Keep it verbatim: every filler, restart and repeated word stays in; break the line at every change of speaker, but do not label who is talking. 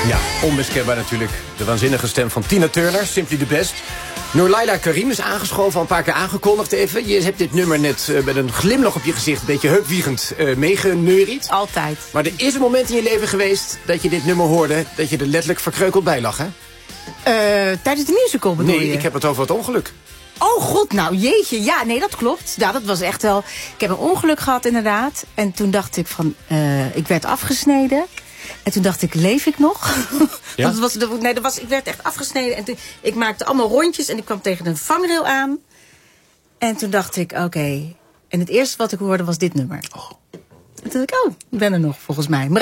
Ja, onmiskenbaar natuurlijk. De waanzinnige stem van Tina Turner, Simply the Best. Noorlaila Karim is aangeschoven, al een paar keer aangekondigd even. Je hebt dit nummer net uh, met een glimlach op je gezicht... een beetje heupwiegend uh, meegeneuried.
Altijd.
Maar er is een moment in je leven geweest dat je dit nummer hoorde... dat je er letterlijk verkreukeld bij lag, hè?
Uh, tijdens de musical bedoel
Nee,
je?
ik heb het over het ongeluk.
Oh god, nou jeetje. Ja, nee, dat klopt. Ja, dat was echt wel... Ik heb een ongeluk gehad inderdaad. En toen dacht ik van... Uh, ik werd afgesneden... En toen dacht ik, leef ik nog?
Ja?
Want het was, nee, dat was, ik werd echt afgesneden. En toen, ik maakte allemaal rondjes en ik kwam tegen een vangrail aan. En toen dacht ik, oké. Okay. En het eerste wat ik hoorde was dit nummer. Oh. En toen dacht ik, oh, ik ben er nog volgens mij.